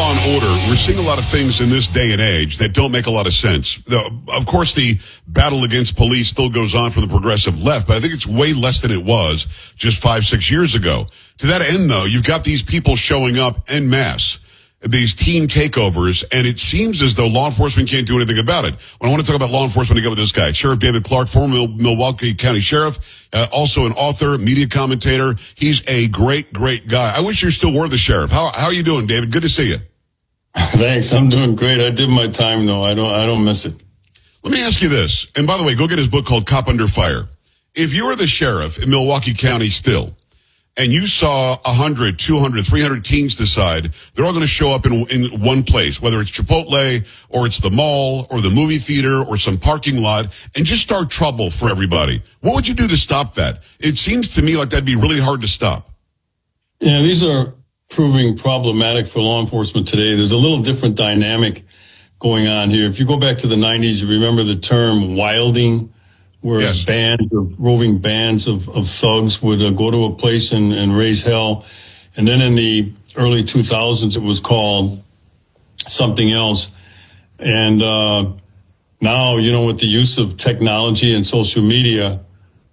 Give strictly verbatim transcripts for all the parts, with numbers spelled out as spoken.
Law and Order, we're seeing a lot of things in this day and age that don't make a lot of sense. The, of course, the battle against police still goes on from the progressive left, but I think it's way less than it was just five, six years ago. To that end, though, you've got these people showing up en masse, these team takeovers, and it seems as though law enforcement can't do anything about it. When I want to talk about law enforcement, I go with this guy, Sheriff David Clarke, former Mil- Milwaukee County Sheriff, uh, also an author, media commentator. He's a great, great guy. I wish you still were the sheriff. How, how are you doing, David? Good to see you. Thanks. I'm doing great. I did my time, though. I don't, I don't miss it. Let me ask you this. And by the way, go get his book called Cop Under Fire. If you were the sheriff in Milwaukee County still, and you saw one hundred, two hundred, three hundred teens decide they're all going to show up in, in one place, whether it's Chipotle or it's the mall or the movie theater or some parking lot, and just start trouble for everybody, what would you do to stop that? It seems to me like that'd be really hard to stop. Yeah, these are proving problematic for law enforcement today. There's a little different dynamic going on here. If you go back to the nineties, you remember the term wilding, where yes. bands of roving bands of, of thugs would uh, go to a place and, and raise hell. And then in the early two thousands, it was called something else. And uh, now, you know, with the use of technology and social media,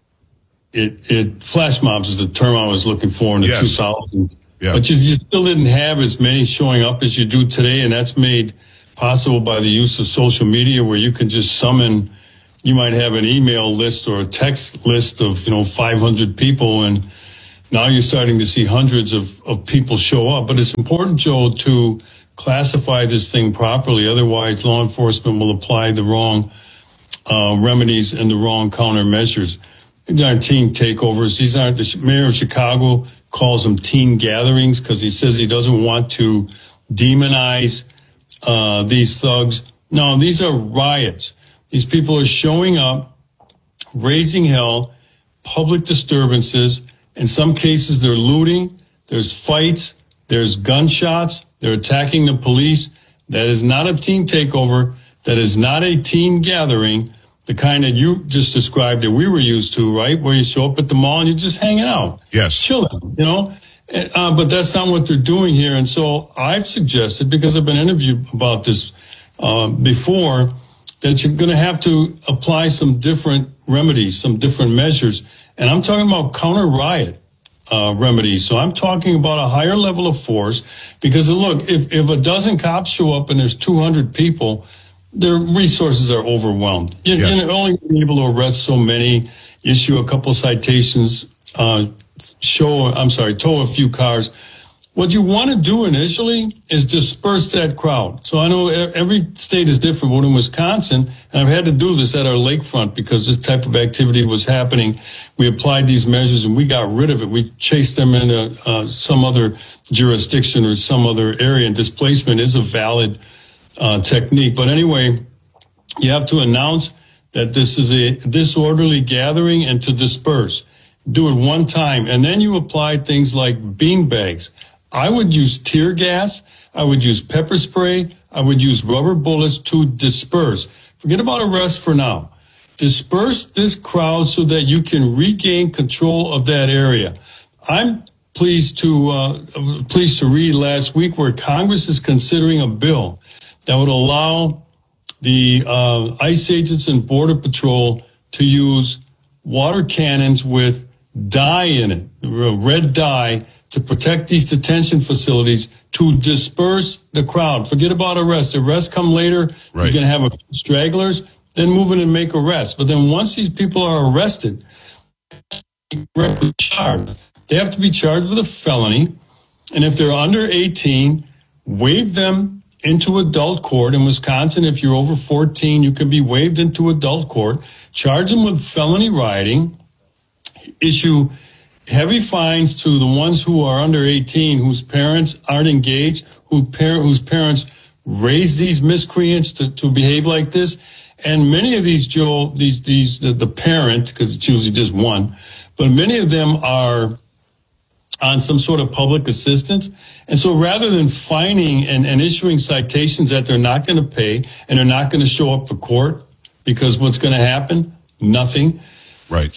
it, it flash mobs is the term I was looking for in the yes. two thousands. Yeah. But you, you still didn't have as many showing up as you do today, and that's made possible by the use of social media, where you can just summon. You might have an email list or a text list of, you know, five hundred people, and now you're starting to see hundreds of, of people show up. But it's important, Joe, to classify this thing properly. Otherwise, law enforcement will apply the wrong uh, remedies and the wrong countermeasures. These aren't teen takeovers. These aren't, the mayor of Chicago calls them teen gatherings because he says he doesn't want to demonize uh, these thugs. No, these are riots. These people are showing up, raising hell, public disturbances. In some cases, they're looting. There's fights. There's gunshots. They're attacking the police. That is not a teen takeover. That is not a teen gathering, the kind that you just described that we were used to, right? Where you show up at the mall and you're just hanging out. Yes. Chilling, you know? Uh, but that's not what they're doing here. And so I've suggested, because I've been interviewed about this uh, before, that you're going to have to apply some different remedies, some different measures. And I'm talking about counter riot uh, remedies. So I'm talking about a higher level of force, because look, if, if a dozen cops show up and there's two hundred people, their resources are overwhelmed. You're, yes. you're only going to be able to arrest so many, issue a couple citations, uh, show, I'm sorry, tow a few cars. What you want to do initially is disperse that crowd. So I know every state is different, but in Wisconsin, and I've had to do this at our lakefront because this type of activity was happening, we applied these measures and we got rid of it. We chased them into uh, some other jurisdiction or some other area, and displacement is a valid uh, technique. But anyway, you have to announce that this is a disorderly gathering and to disperse. Do it one time, and then you apply things like bean bags. I would use tear gas. I would use pepper spray. I would use rubber bullets to disperse. Forget about arrest for now. Disperse this crowd so that you can regain control of that area. I'm pleased to uh, pleased to read last week where Congress is considering a bill that would allow the uh, ICE agents and Border Patrol to use water cannons with dye in it, red dye, to protect these detention facilities, to disperse the crowd. Forget about arrests. Arrests come later. Right. You're going to have a, stragglers, then move in and make arrests. But then once these people are arrested, charged, they have to be charged with a felony. And if they're under eighteen, waive them into adult court. In Wisconsin, if you're over fourteen, you can be waived into adult court. Charge them with felony rioting. Issue heavy fines to the ones who are under eighteen, whose parents aren't engaged, who parent, whose parents raise these miscreants to, to behave like this. And many of these, Joe, these, these, the, the parent, because it's usually just one, but many of them are on some sort of public assistance. And so rather than fining and, and issuing citations that they're not going to pay and they're not going to show up for court, because what's going to happen? Nothing. Right. Start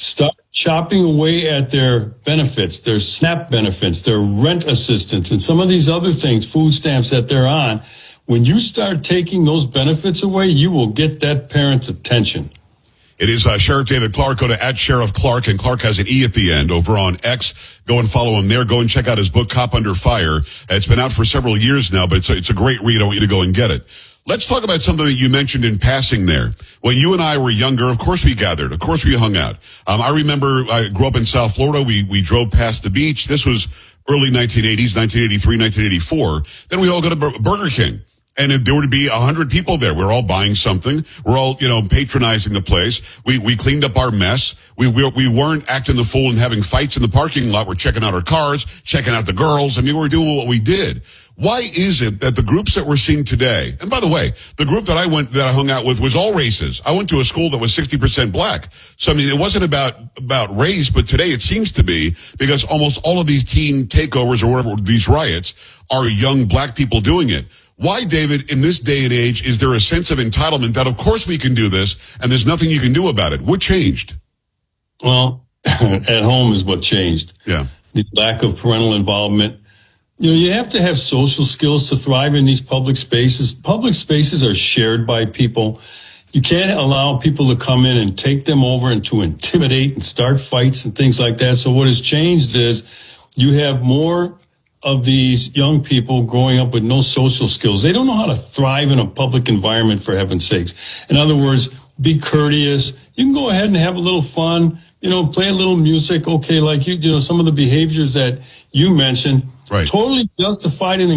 chopping away at their benefits, their SNAP benefits, their rent assistance, and some of these other things, food stamps that they're on. When you start taking those benefits away, you will get that parent's attention. It is uh, Sheriff David Clarke. Go to at Sheriff Clarke, and Clarke has an E at the end over on X. Go and follow him there. Go and check out his book, Cop Under Fire. It's been out for several years now, but it's a, it's a great read. I want you to go and get it. Let's talk about something that you mentioned in passing there. When you and I were younger, of course we gathered. Of course we hung out. Um, I remember I grew up in South Florida. We, we drove past the beach. This was early nineteen eighties, nineteen eighty-three, nineteen eighty-four. Then we all go to Bur- Burger King. And if there were to be a hundred people there, we're all buying something. We're all, you know, patronizing the place. We, we cleaned up our mess. We, we, we weren't acting the fool and having fights in the parking lot. We're checking out our cars, checking out the girls. I mean, we're doing what we did. Why is it that the groups that we're seeing today, and by the way, the group that I went, that I hung out with was all races. I went to a school that was sixty percent black. So, I mean, it wasn't about, about race, but today it seems to be, because almost all of these teen takeovers or whatever, these riots, are young black people doing it. Why, David, in this day and age, is there a sense of entitlement that, of course, we can do this, and there's nothing you can do about it? What changed? Well, at home is what changed. Yeah. The lack of parental involvement. You know, you have to have social skills to thrive in these public spaces. Public spaces are shared by people. You can't allow people to come in and take them over and to intimidate and start fights and things like that. So what has changed is you have more of these young people growing up with no social skills. They don't know how to thrive in a public environment, for heaven's sakes. In other words, be courteous. You can go ahead and have a little fun, you know, play a little music. Okay, like you, you know, some of the behaviors that you mentioned, right, totally justified and